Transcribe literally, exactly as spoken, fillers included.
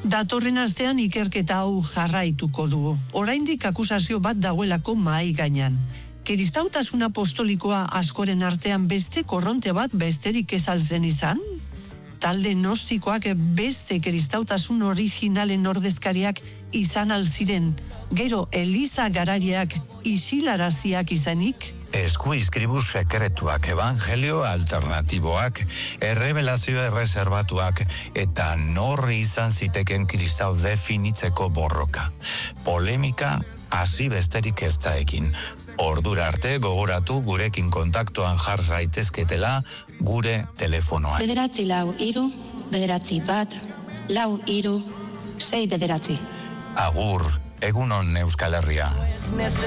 Datorren astean ikerketa hau jarraituko dugu. Oraindik akusazio bat dagoelako mahai gainean. Kristautasun apostolikoa askoren artean beste korronte bat besterik ez alzen izan? Talde gnostikoak beste kristautasun originalen ordezkariak izan alziren, gero Eliza garaileak isilaraziak izanik? Eskuizkribu sekretuak, evangelio alternatiboak, errebelazio erreserbatuak eta norri izan ziteken kristau definitzeko borroka. Polemika hasi besterik ez da egin. Ordura arte gogoratu gurekin kontaktuan jar zaitezketela gure telefonoan. Bederatzi lau hiru, bederatzi bat, lau hiru, sei bederatzi. Agur, egunon Euskal Herria.